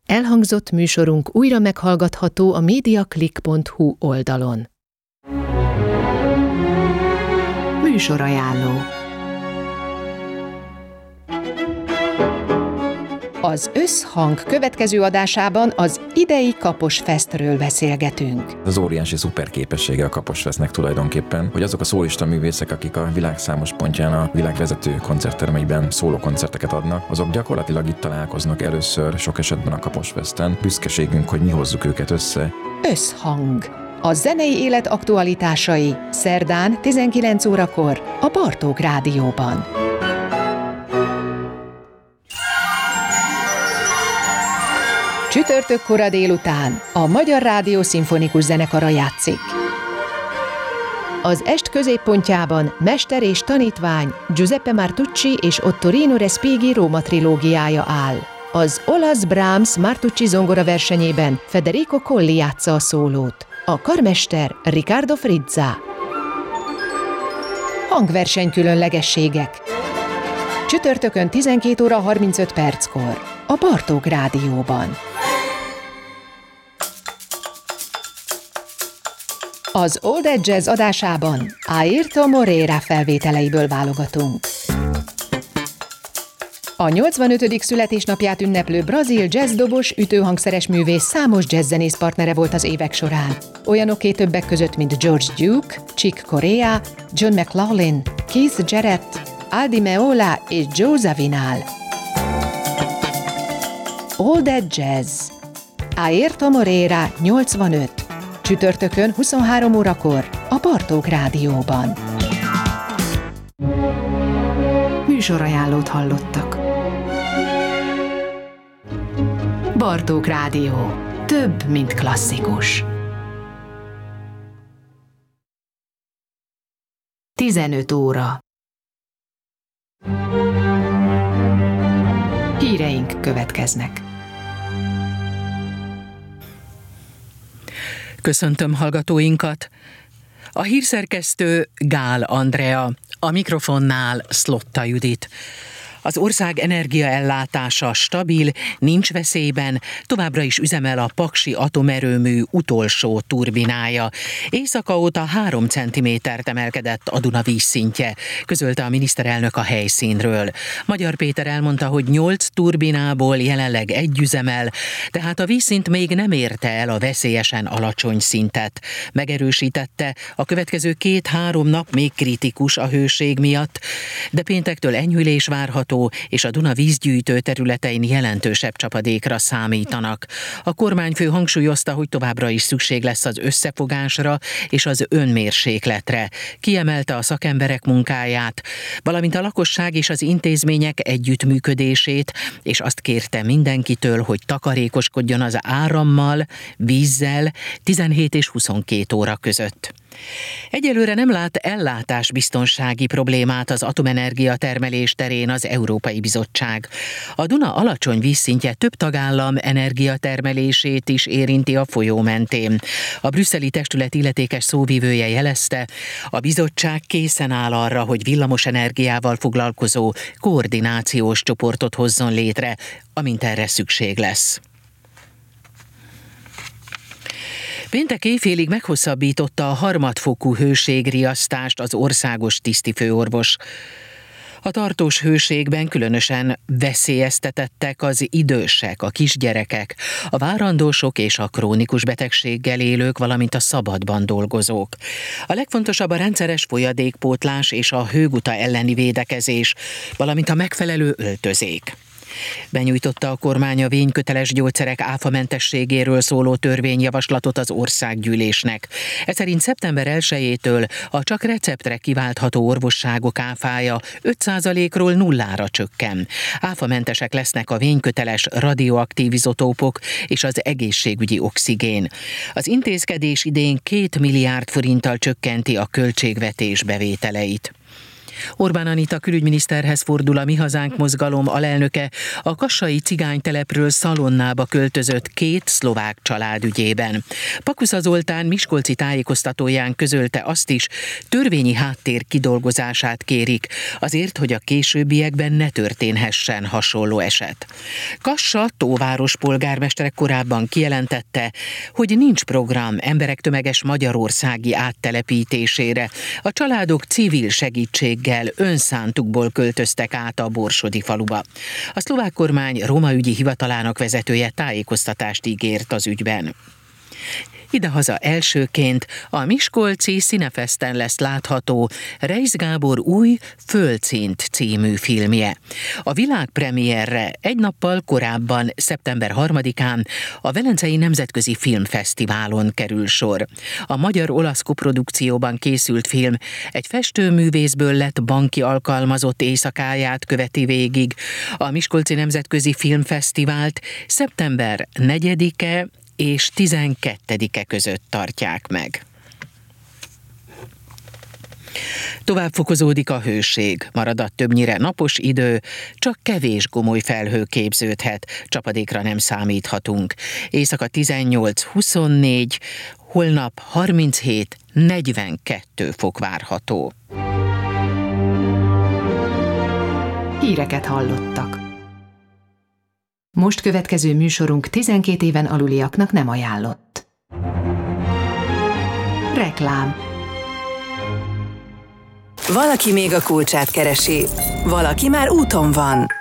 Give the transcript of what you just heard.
Elhangzott műsorunk újra meghallgatható a mediaclick.hu oldalon. Műsorajánló. Az Összhang következő adásában az idei Kaposfestről beszélgetünk. Az óriási szuperképessége a Kaposfestnek tulajdonképpen, hogy azok a szólista művészek, akik a világ számos pontján a világvezető koncerttermeiben szólókoncerteket adnak, azok gyakorlatilag itt találkoznak először, sok esetben a Kaposfesten. Büszkeségünk, hogy mi hozzuk őket össze. Összhang. A zenei élet aktualitásai szerdán 19 órakor a Bartók Rádióban. Csütörtök kora délután a Magyar Rádió Szimfonikus Zenekara játszik. Az est középpontjában mester és tanítvány Giuseppe Martucci és Ottorino Respighi Róma trilógiája áll. Az olasz Brahms Martucci zongora versenyében Federico Colli játsza a szólót, a karmester Riccardo Frizza. Hangverseny különlegességek. Csütörtökön 12 óra 35 perckor a Bartók Rádióban. Az All That Jazz adásában Airto Moreira felvételeiből válogatunk. A 85. születésnapját ünneplő brazil jazzdobos, ütőhangszeres művész számos jazzzenész partnere volt az évek során. Olyanokké többek között, mint George Duke, Chick Corea, John McLaughlin, Keith Jarrett, Aldi Meola és Joe Zawinul. All That Jazz. Airto Moreira 85. Csütörtökön 23 órakor a Bartók Rádióban. Műsorajánlót hallottak. Bartók Rádió. Több, mint klasszikus. 15 óra. Híreink következnek. Köszöntöm hallgatóinkat! A hírszerkesztő Gál Andrea, a mikrofonnál Szlotta Judit. Az ország energiaellátása stabil, nincs veszélyben, továbbra is üzemel a paksi atomerőmű utolsó turbinája. Éjszaka óta 3 centimétert emelkedett a Duna vízszintje, közölte a miniszterelnök a helyszínről. Magyar Péter elmondta, hogy 8 turbinából jelenleg 1 üzemel, tehát a vízszint még nem érte el a veszélyesen alacsony szintet. Megerősítette, a következő 2-3 nap még kritikus a hőség miatt, de péntektől enyhülés várható, és a Duna vízgyűjtő területein jelentősebb csapadékra számítanak. A kormányfő hangsúlyozta, hogy továbbra is szükség lesz az összefogásra és az önmérsékletre. Kiemelte a szakemberek munkáját, valamint a lakosság és az intézmények együttműködését, és azt kérte mindenkitől, hogy takarékoskodjon az árammal, vízzel 17 és 22 óra között. Egyelőre nem lát ellátásbiztonsági problémát az atomenergia termelés terén az Európai Bizottság. A Duna alacsony vízszintje több tagállam energiatermelését is érinti a folyó mentén. A brüsszeli testület illetékes szóvivője jelezte, a bizottság készen áll arra, hogy villamos energiával foglalkozó koordinációs csoportot hozzon létre, amint erre szükség lesz. Péntek éjfélig meghosszabbította a harmadfokú hőségriasztást az országos tisztifőorvos. A tartós hőségben különösen veszélyeztetettek az idősek, a kisgyerekek, a várandósok és a krónikus betegséggel élők, valamint a szabadban dolgozók. A legfontosabb a rendszeres folyadékpótlás és a hőguta elleni védekezés, valamint a megfelelő öltözék. Benyújtotta a kormány a vényköteles gyógyszerek áfamentességéről szóló törvényjavaslatot az országgyűlésnek. Ez szerint szeptember 1-től a csak receptre kiváltható orvosságok áfája 5%-ról 0-ra csökken. Áfamentesek lesznek a vényköteles radioaktív izotópok és az egészségügyi oxigén. Az intézkedés idén 2 milliárd forinttal csökkenti a költségvetés bevételeit. Orbán Anita külügyminiszterhez fordul a Mi Hazánk mozgalom alelnöke a kassai cigánytelepről Szalonnába költözött 2 szlovák család ügyében. Pakusza Zoltán miskolci tájékoztatóján közölte azt is, törvényi háttér kidolgozását kérik, azért, hogy a későbbiekben ne történhessen hasonló eset. Kassa Tóváros polgármestere korábban kijelentette, hogy nincs program emberek tömeges magyarországi áttelepítésére. A családok civil segítséggel, önszántukból költöztek át a borsodi faluba. A szlovák kormány Roma ügyi hivatalának vezetője tájékoztatást ígért az ügyben. Idehaza elsőként a miskolci Színefesten lesz látható Reisz Gábor új Földszint című filmje. A világpremierre egy nappal korábban, szeptember 3-án a Velencei Nemzetközi Filmfesztiválon kerül sor. A magyar-olasz koprodukcióban készült film egy festőművészből lett banki alkalmazott éjszakáját követi végig. A Miskolci Nemzetközi Filmfesztivált szeptember 4-e és 12-e között tartják meg. Tovább fokozódik a hőség, marad a többnyire napos idő, csak kevés gomoly felhő képződhet, csapadékra nem számíthatunk. Éjszaka 18-24, holnap 37-42 fok várható. Híreket hallottak. Most következő műsorunk 12 éven aluliaknak nem ajánlott. Reklám. Valaki még a kulcsát keresi, valaki már úton van.